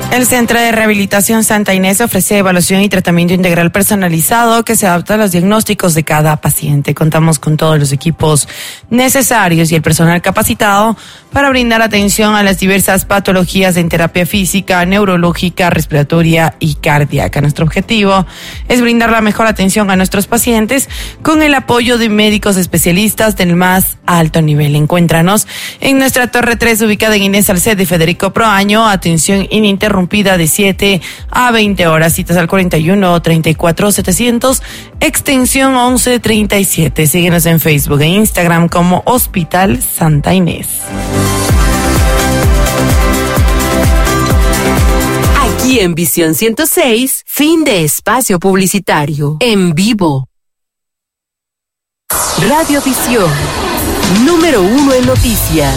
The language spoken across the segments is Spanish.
El Centro de Rehabilitación Santa Inés ofrece evaluación y tratamiento integral personalizado que se adapta a los diagnósticos de cada paciente. Contamos con todos los equipos necesarios y el personal capacitado para brindar atención a las diversas patologías en terapia física, neurológica, respiratoria y cardíaca. Nuestro objetivo es brindar la mejor atención a nuestros pacientes con el apoyo de médicos especialistas del más alto nivel. Encuéntranos en nuestra Torre 3, ubicada en Inés Salcedo y Federico Proaño. Atención ininterrumpida de 7 a 20 horas. Citas al 41 34 700, extensión 1137. Síguenos en Facebook e Instagram como Hospital Santa Inés. Aquí en Visión 106, fin de espacio publicitario. En vivo. Radio Visión, número 1 en noticias.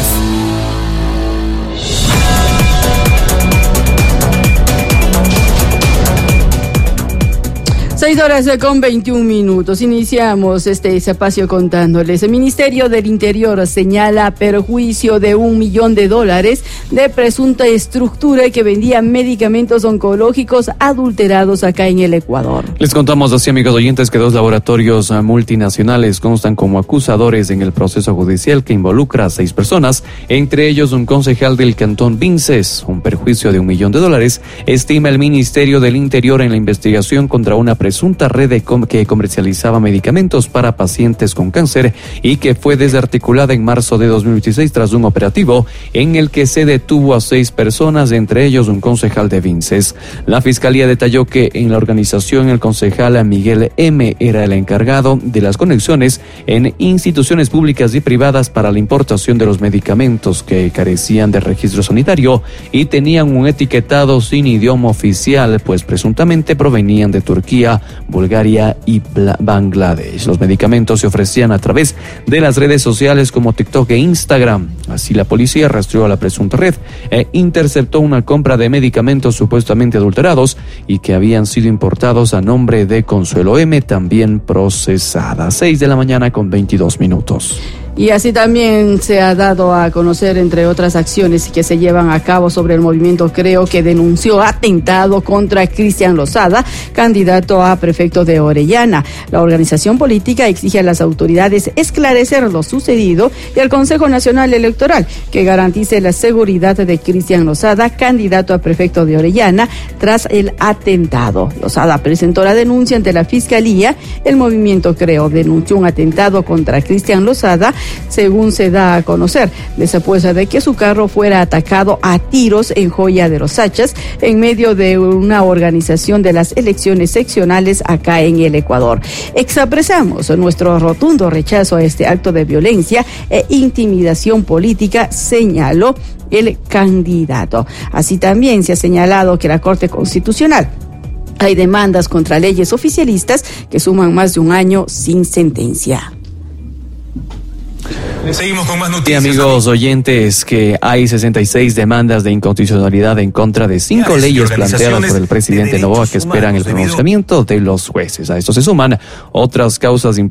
6:21. Iniciamos este espacio contándoles. El Ministerio del Interior señala perjuicio de $1 millón de presunta estructura que vendía medicamentos oncológicos adulterados acá en el Ecuador. Les contamos así, amigos oyentes, que 2 laboratorios multinacionales constan como acusadores en el proceso judicial que involucra a 6 personas, entre ellos un concejal del Cantón Vinces. Un perjuicio de $1 millón estima el Ministerio del Interior en la investigación contra una presunta red que comercializaba medicamentos para pacientes con cáncer y que fue desarticulada en marzo de 2016 tras un operativo en el que se detuvo a 6 personas, entre ellos un concejal de Vinces. La Fiscalía detalló que en la organización el concejal Miguel M. era el encargado de las conexiones en instituciones públicas y privadas para la importación de los medicamentos que carecían de registro sanitario y tenían un etiquetado sin idioma oficial, pues presuntamente provenían de Turquía, Bulgaria y Bangladesh. Los medicamentos se ofrecían a través de las redes sociales como TikTok e Instagram. Así, la policía rastreó a la presunta red e interceptó una compra de medicamentos supuestamente adulterados y que habían sido importados a nombre de Consuelo M., también procesada. 6:22 a.m. Y así también se ha dado a conocer, entre otras acciones que se llevan a cabo, sobre el movimiento Creo, que denunció atentado contra Cristian Lozada, candidato a prefecto de Orellana. La organización política exige a las autoridades esclarecer lo sucedido y al Consejo Nacional Electoral que garantice la seguridad de Cristian Lozada, candidato a prefecto de Orellana, tras el atentado. Lozada presentó la denuncia ante la Fiscalía. El movimiento Creo denunció un atentado contra Cristian Lozada, según se da a conocer, después de que su carro fuera atacado a tiros en Joya de los Hachas, en medio de una organización de las elecciones seccionales acá en el Ecuador. Expresamos nuestro rotundo rechazo a este acto de violencia e intimidación política, señaló el candidato. Así también se ha señalado que la Corte Constitucional hay demandas contra leyes oficialistas que suman más de un año sin sentencia. Seguimos con más noticias. Y amigos oyentes, que hay 66 demandas de inconstitucionalidad en contra de 5 leyes planteadas por el presidente Noboa que esperan el pronunciamiento de los jueces. A esto se suman otras causas